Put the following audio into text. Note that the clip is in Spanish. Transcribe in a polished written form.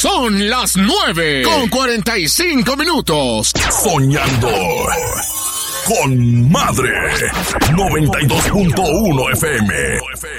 Son las 9:45. Soñando con Madre. 92.1 FM.